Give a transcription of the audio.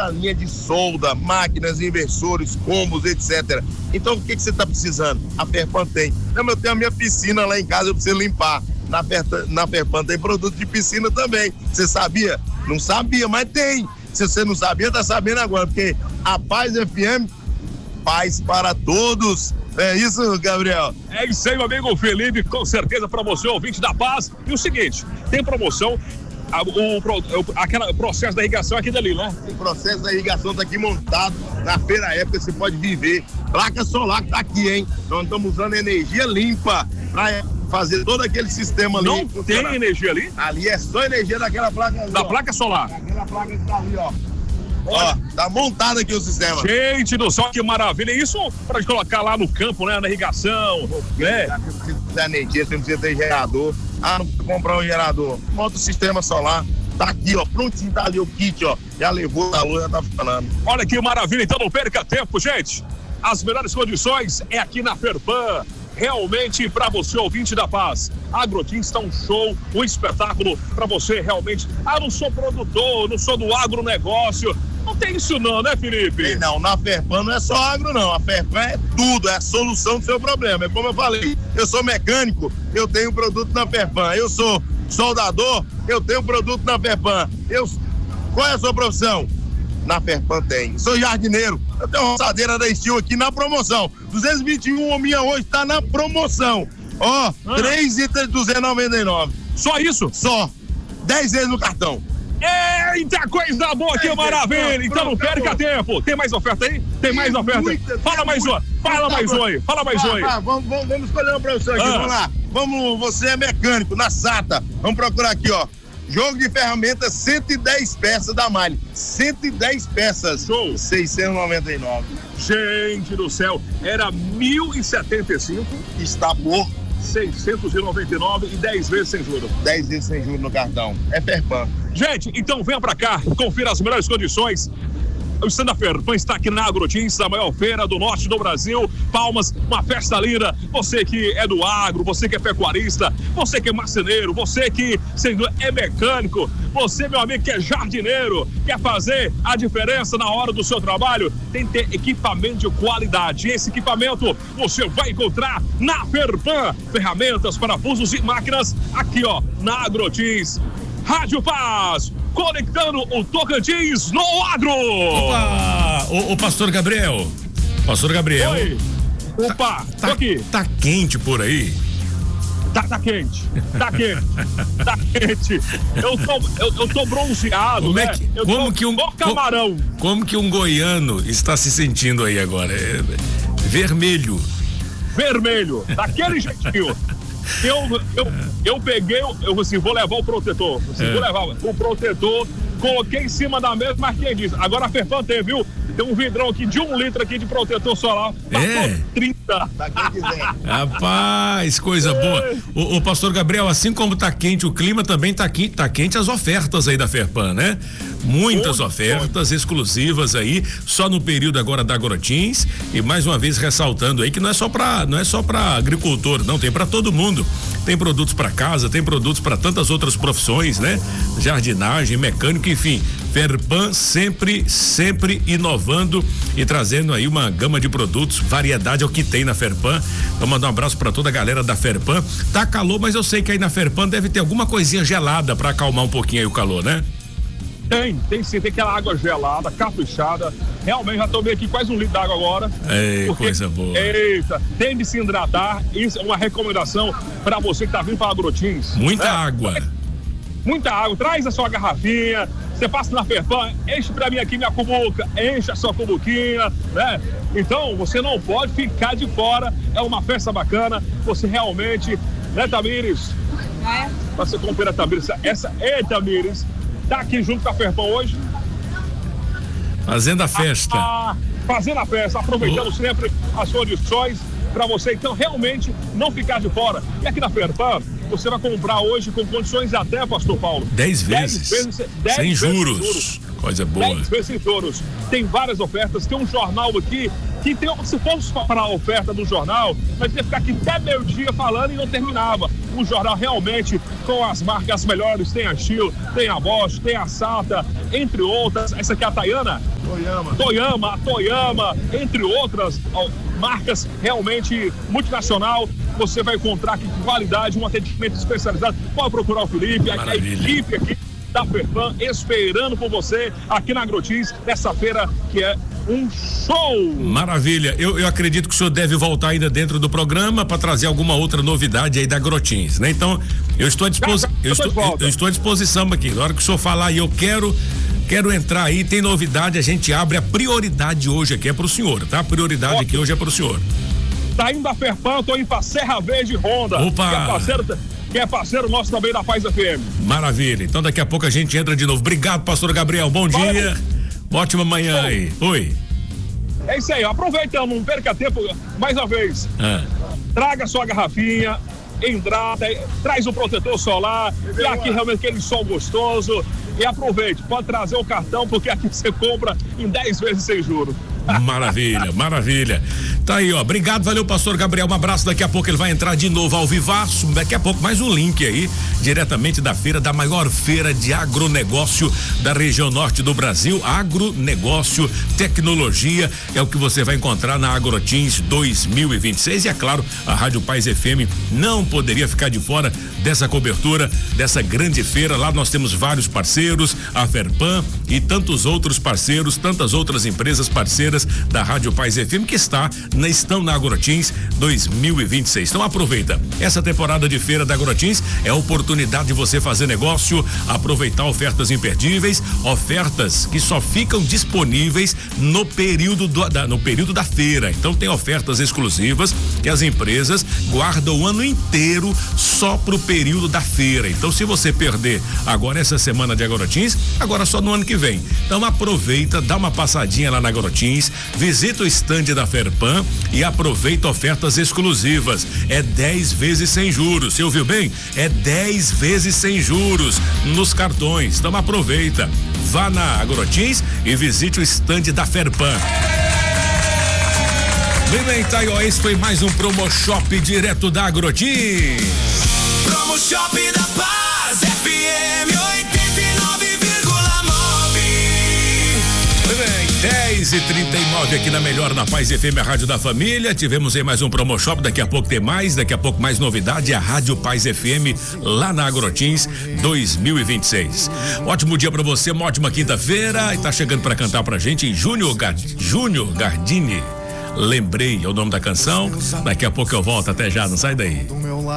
a linha de solda, máquinas, inversores, combos, etc. Então, o que você está precisando? A Ferpan tem. Eu tenho a minha piscina lá em casa, eu preciso limpar. Na Ferpan tem produto de piscina também. Você sabia? Não sabia, mas tem. Se você não sabia, tá sabendo agora, porque a Paz FM, paz para todos. É isso, Gabriel? É isso aí, meu amigo Felipe, com certeza para você, ouvinte da Paz. E o seguinte, tem promoção, aquele processo da irrigação aqui dali, né? O processo da irrigação tá aqui montado na Feira Época, você pode viver. Placa solar que tá aqui, hein? Nós estamos usando energia limpa para fazer todo aquele sistema ali. Não tem energia ali? Ali é só energia daquela placa ali, da placa solar. Daquela placa que tá ali, ó. Ó, tá montado aqui o sistema. Gente do céu, que maravilha. Isso pra colocar lá no campo, né? Na irrigação, né? Você precisa de energia, você precisa ter gerador. Ah, não precisa comprar um gerador. Monta o sistema solar. Tá aqui, ó, prontinho, tá ali o kit, ó. Já levou a luz, já tá funcionando. Olha que maravilha, então não perca tempo, gente. As melhores condições é aqui na Ferpan. Realmente, para você, ouvinte da Paz, a Agroteam está um show, um espetáculo para você realmente. Ah, não sou produtor, não sou do agronegócio. Não tem isso não, né, Felipe? Não, na Ferpan não é só agro, não. A Ferpan é tudo, é a solução do seu problema. É como eu falei, eu sou mecânico, eu tenho produto na Ferpan. Eu sou soldador, eu tenho produto na Ferpan. Qual é a sua profissão? Na Ferpan tem. Sou jardineiro, eu tenho uma roçadeira da Steel aqui na promoção. 221 a minha hoje tá na promoção. Ó, 3 itens de 299. Só isso? Só. 10 vezes no cartão. Eita, coisa boa, que maravilha! Então não perca tempo. Tem mais oferta aí? Tem mais oferta? Fala mais uma. Fala mais um aí. Fala mais um aí. Vamos escolher uma profissão aqui. Vamos lá. Você é mecânico, na SATA. Vamos procurar aqui, ó. Jogo de ferramentas, 110 peças da Mali. 110 peças. Show. 699. Gente do céu, era 1.075. Está por 699 e 10 vezes sem juros. 10 vezes sem juros no cartão. É Ferpan. Gente, então venha pra cá, confira as melhores condições. O stand da Ferpan está aqui na Agroteam, a maior feira do norte do Brasil. Palmas, uma festa linda. Você que é do agro, você que é pecuarista, você que é marceneiro, você que é mecânico, você, meu amigo, que é jardineiro, quer fazer a diferença na hora do seu trabalho, tem que ter equipamento de qualidade. Esse equipamento você vai encontrar na Ferpan. Ferramentas, parafusos e máquinas aqui, ó, na Agroteam. Rádio Paz, conectando o Tocantins no agro. Opa! O pastor Gabriel. Pastor Gabriel. Oi. Opa, tô aqui. Tá quente por aí? Tá quente. Tá quente. Eu tô bronzeado, como né? É que, camarão. Como que um goiano está se sentindo aí agora? Vermelho. Vermelho, daquele jeitinho. Eu peguei, assim, vou levar o protetor. Vou levar o protetor, coloquei em cima da mesa, mas quem disse? Agora a Ferpan tem, viu? Tem um vidrão aqui de 1 litro aqui de protetor solar. Passou 30. Pra quem quiser. Rapaz, coisa boa. O pastor Gabriel, assim como tá quente o clima, também tá quente as ofertas aí da Ferpan, né? Muitas ofertas exclusivas aí, só no período agora da Agroteam. E mais uma vez ressaltando aí que não é só para agricultor, não, tem para todo mundo. Tem produtos para casa, tem produtos para tantas outras profissões, né? Jardinagem, mecânico, enfim. Ferpan sempre inovando e trazendo aí uma gama de produtos, variedade é o que tem na Ferpan. Vou mandar um abraço para toda a galera da Ferpan. Tá calor, mas eu sei que aí na Ferpan deve ter alguma coisinha gelada para acalmar um pouquinho aí o calor, né? Tem sim, tem aquela água gelada, caprichada. Realmente já tomei aqui quase 1 litro d'água agora. Coisa boa. Eita, tem de se hidratar. Isso é uma recomendação para você que tá vindo para Agroteam. Muita água. Muita água, traz a sua garrafinha, você passa na Ferpan, enche pra mim aqui minha cumbuca, enche a sua cumbuquinha, né? Então, você não pode ficar de fora, é uma festa bacana, você realmente, né, Tamires? Você compra a Tamires, essa é Tamires, tá aqui junto com a Ferpan hoje. Fazendo a festa. Fazendo a festa, aproveitando sempre as condições para você, então, realmente não ficar de fora. E aqui na Ferpan, você vai comprar hoje com condições até, pastor Paulo. 10 vezes. 10 sem juros. Coisa boa. 10 vezes sem juros. Tem várias ofertas, tem um jornal aqui, que tem, se fosse para a oferta do jornal, nós ia ficar aqui até meio-dia falando e não terminava. um jornal realmente com as marcas melhores. Tem a Shell, tem a Bosch, tem a Sata, entre outras. Essa aqui é a Tayana? Toyama, entre outras marcas realmente multinacional. Você vai encontrar aqui qualidade, um atendimento especializado. Pode procurar o Felipe, a equipe aqui da Ferpan esperando por você aqui na Agrotins, nessa feira que é um show. Maravilha, eu acredito que o senhor deve voltar ainda dentro do programa para trazer alguma outra novidade aí da Agrotins, né? Então, eu estou à disposição aqui. Na hora que o senhor falar aí, eu quero entrar aí, tem novidade, a gente abre a prioridade hoje aqui, é pro senhor, tá? A prioridade aqui hoje é pro senhor. Tá indo da Ferpan, eu tô indo pra Serra Verde Honda. Opa! Que é parceiro nosso também da Paz FM. Maravilha, então daqui a pouco a gente entra de novo. Obrigado, pastor Gabriel, bom dia. Ótima manhã aí. Oi. É isso aí, aproveita, não perca tempo, mais uma vez. Traga sua garrafinha, hidrata, traz o protetor solar, e aqui realmente aquele sol gostoso. E aproveite, pode trazer o cartão, porque aqui você compra em 10 vezes sem juros. Maravilha. Tá aí, ó. Obrigado, valeu, pastor Gabriel. Um abraço. Daqui a pouco ele vai entrar de novo ao vivaço. Daqui a pouco mais um link aí, diretamente da feira, da maior feira de agronegócio da região norte do Brasil. Agronegócio, tecnologia, é o que você vai encontrar na Agrotins 2026. E é claro, a Rádio Paz FM não poderia ficar de fora dessa cobertura, dessa grande feira. Lá nós temos vários parceiros, a Ferpan e tantos outros parceiros, tantas outras empresas parceiras da Rádio Paz FM que estão na Agrotins 2026. Então aproveita, essa temporada de feira da Agrotins é a oportunidade de você fazer negócio, aproveitar ofertas imperdíveis, ofertas que só ficam disponíveis no período da feira. Então tem ofertas exclusivas que as empresas guardam o ano inteiro só pro período da feira. Então se você perder agora essa semana de Agrotins, agora só no ano que vem. Então aproveita, dá uma passadinha lá na Agrotins, visita o estande da Ferpan e aproveita ofertas exclusivas. É 10 vezes sem juros. Você ouviu bem? É 10 vezes sem juros nos cartões. Então aproveita. Vá na Agrotins e visite o estande da Ferpan. Bem, tá aí, ó, esse foi mais um Promo Shop direto da Agrotins. Promo Shop da Paz FM 10h39 aqui na Melhor, na Paz FM, a Rádio da Família. Tivemos aí mais um Promo Shop, daqui a pouco tem mais, daqui a pouco mais novidade, a Rádio Paz FM lá na Agrotins 2026. Ótimo dia pra você, uma ótima quinta-feira, e tá chegando pra cantar pra gente Júnior Gardini. Lembrei, é o nome da canção. Daqui a pouco eu volto, até já, não sai daí.